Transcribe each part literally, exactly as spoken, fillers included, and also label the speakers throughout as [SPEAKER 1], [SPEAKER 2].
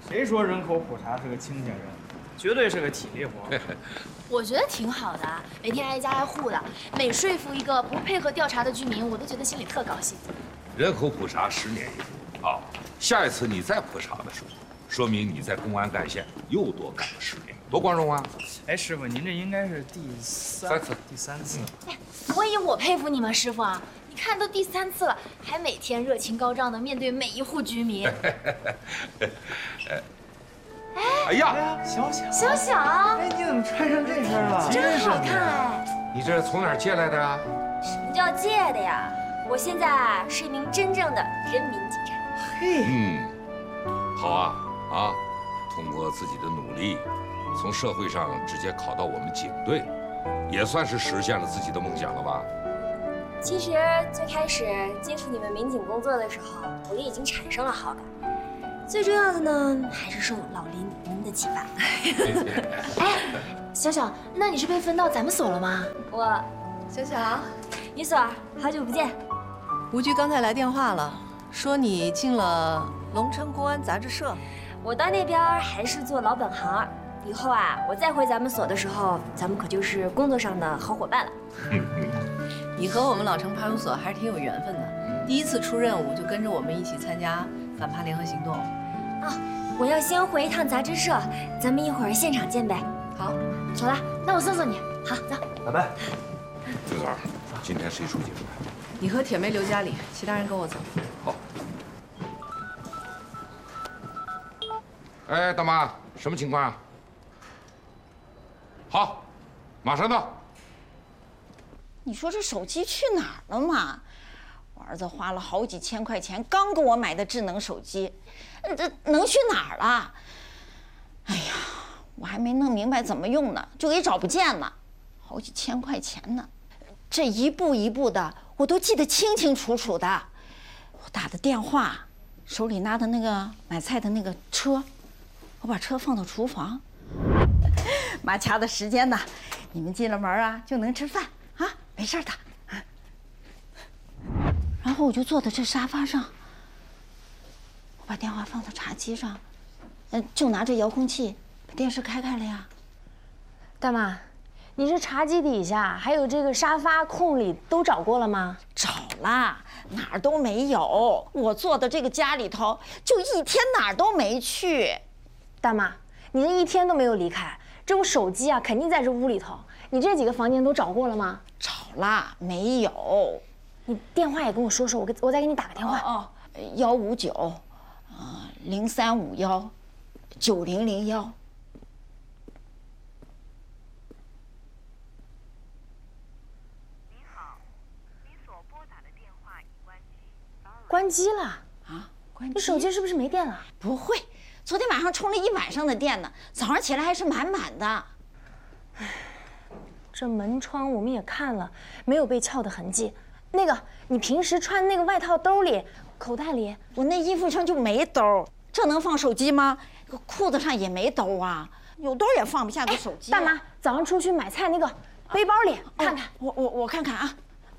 [SPEAKER 1] 谁说人口普查是个清闲人？绝对是个体力活。
[SPEAKER 2] 我觉得挺好的，每天挨家挨户的，每说服一个不配合调查的居民，我都觉得心里特高兴。
[SPEAKER 3] 人口普查十年一度啊，下一次你再普查的时候，说明你在公安干线又多干了十年，多光荣啊！
[SPEAKER 1] 哎，师傅，您这应该是第三
[SPEAKER 3] 三次，
[SPEAKER 1] 第三次。
[SPEAKER 2] 哎，我以为我佩服你吗，师傅啊？你看都第三次了，还每天热情高涨的面对每一户居民。
[SPEAKER 3] 哎呀，
[SPEAKER 1] 小小，
[SPEAKER 2] 小小，
[SPEAKER 1] 哎，你怎么穿上这身了？
[SPEAKER 2] 真好看哎！
[SPEAKER 3] 你这从哪儿借来的呀？
[SPEAKER 4] 什么叫借的呀？我现在是一名真正的人民警察。
[SPEAKER 1] 嘿，
[SPEAKER 3] 嗯，好啊啊！通过自己的努力，从社会上直接考到我们警队，也算是实现了自己的梦想了吧？
[SPEAKER 4] 其实最开始接触你们民警工作的时候，我就已经产生了好感。最重要的呢，还是受老林您的启发。
[SPEAKER 2] 哎，小小，那你是被分到咱们所了吗？
[SPEAKER 4] 我，
[SPEAKER 5] 小小，
[SPEAKER 4] 于所，好久不见。
[SPEAKER 5] 吴局刚才来电话了，说你进了龙城公安杂志社。
[SPEAKER 4] 我到那边还是做老本行，以后啊，我再回咱们所的时候，咱们可就是工作上的好伙伴了。
[SPEAKER 5] 你和我们老城派出所还是挺有缘分的，第一次出任务就跟着我们一起参加反扒联合行动。
[SPEAKER 4] 啊，我要先回一趟杂志社，咱们一会儿现场见呗。
[SPEAKER 5] 好，
[SPEAKER 2] 走了，那我送送你。好，走。
[SPEAKER 1] 拜拜。
[SPEAKER 3] 军嫂，今天谁出警？
[SPEAKER 5] 你和铁梅留家里，其他人跟我走。
[SPEAKER 3] 好。哎，大妈，什么情况啊？好，马上到。
[SPEAKER 6] 你说这手机去哪儿了嘛？我儿子花了好几千块钱刚给我买的智能手机，这能去哪儿了？哎呀，我还没弄明白怎么用呢，就给找不见了，好几千块钱呢。这一步一步的，我都记得清清楚楚的。我打的电话，手里拿的那个买菜的那个车，我把车放到厨房。妈掐的时间呢，你们进了门啊就能吃饭啊，没事的。然后我就坐在这沙发上，我把电话放到茶几上，嗯，就拿着遥控器把电视开开了呀。
[SPEAKER 2] 大妈，你这茶几底下还有这个沙发空里都找过了吗？
[SPEAKER 6] 找了，哪儿都没有。我坐的这个家里头，就一天哪儿都没去。
[SPEAKER 2] 大妈，你这一天都没有离开，这我手机啊肯定在这屋里头。你这几个房间都找过了吗？
[SPEAKER 6] 找了，没有。
[SPEAKER 2] 你电话也跟我说说，我给我再给你打个电话。
[SPEAKER 6] 哦，幺五九，呃，零三五幺，九零零幺。
[SPEAKER 7] 您好，您所拨打的电话已关机。
[SPEAKER 2] 关机了
[SPEAKER 6] 啊？关机？
[SPEAKER 2] 你手机是不是没电了？
[SPEAKER 6] 不会，昨天晚上充了一晚上的电呢，早上起来还是满满的。
[SPEAKER 2] 唉，这门窗我们也看了，没有被撬的痕迹。那个，你平时穿那个外套兜里、口袋里，
[SPEAKER 6] 我那衣服上就没兜，这能放手机吗？裤子上也没兜啊，有兜也放不下个手机。
[SPEAKER 2] 大妈，早上出去买菜那个背包里看看，
[SPEAKER 6] 我我我看看啊，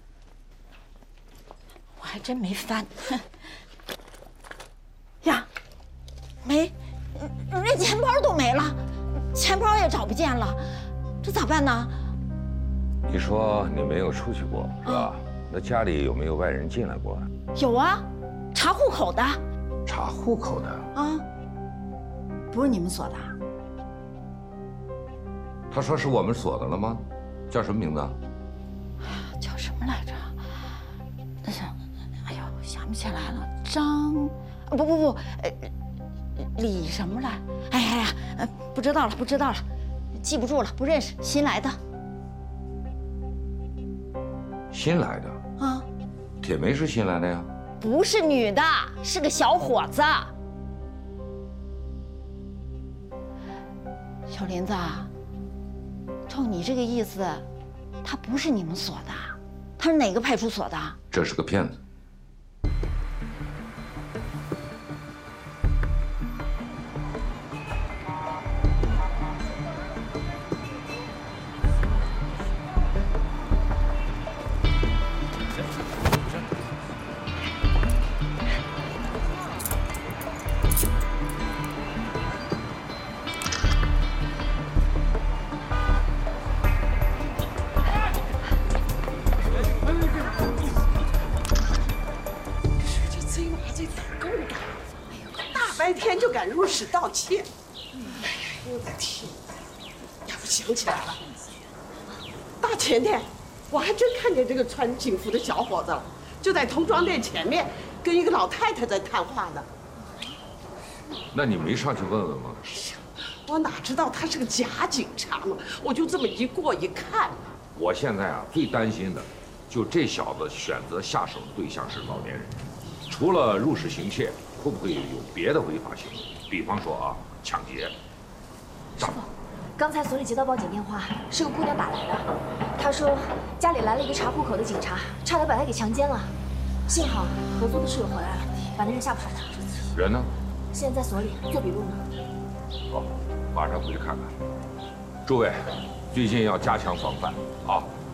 [SPEAKER 6] 我还真没翻。呀，没，连钱包都没了，钱包也找不见了，这咋办呢？
[SPEAKER 3] 你说你没有出去过是吧？那家里有没有外人进来过？
[SPEAKER 6] 有啊，查户口的。
[SPEAKER 3] 查户口的
[SPEAKER 6] 啊，不是你们所的。
[SPEAKER 3] 他说是我们所的了吗？叫什么名字？
[SPEAKER 6] 哎呀，叫什么来着？那是，哎呦，想不起来了。张，不不不，呃，李什么来？哎呀呀，呃，不知道了，不知道了，记不住了，不认识，新来的。
[SPEAKER 3] 新来的
[SPEAKER 6] 啊？
[SPEAKER 3] 铁梅是新来的呀？
[SPEAKER 6] 不是女的，是个小伙子。小林子，照你这个意思，他不是你们所的，他是哪个派出所的？
[SPEAKER 3] 这是个骗子。
[SPEAKER 8] 白天就敢入室盗窃。哎呀，我的天！要不想起来了，大前天我还真看见这个穿警服的小伙子了，就在童装店前面跟一个老太太在谈话呢。
[SPEAKER 3] 那你没上去问问吗？
[SPEAKER 8] 哎呀，我哪知道他是个假警察嘛，我就这么一过一看。
[SPEAKER 3] 我现在啊最担心的，就这小子选择下手的对象是老年人，除了入室行窃，会不会有别的违法行为？比方说啊，抢劫。
[SPEAKER 4] 师傅，刚才所里接到报警电话，是个姑娘打来的，她说家里来了一个查户口的警察，差点把她给强奸了。幸好合租的室友回来了，把那人吓跑了。
[SPEAKER 3] 人呢？
[SPEAKER 4] 现在在所里做笔录呢。
[SPEAKER 3] 好，马上回去看看。诸位，最近要加强防范啊！